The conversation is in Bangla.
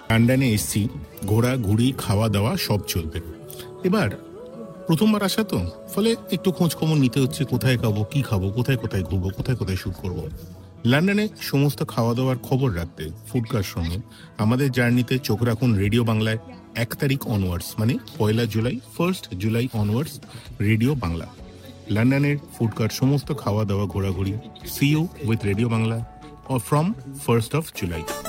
লন্ডনে এসছি, ঘোরাঘুরি খাওয়া দাওয়া সব চলবে। এবার প্রথমবার আসা তো, ফলে একটু খোঁজ খবর নিতে হচ্ছে, কোথায় খাবো, কি খাবো, কোথায় কোথায় ঘুরবো, কোথায় কোথায় শুট করবো। লন্ডনে সমস্ত খাওয়া দাওয়ার খবর রাখতে ফুডকার সঙ্গে আমাদের জার্নিতে চোখ রাখুন রেডিও বাংলায়। 1 তারিখ অনওয়ার্ডস, মানে 1 জুলাই, 1 জুলাই অনওয়ার্ডস রেডিও বাংলা। লন্ডনের ফুডকার সমস্ত খাওয়া দাওয়া ঘোরাঘুরি। C you with radio Bangla from 1 July।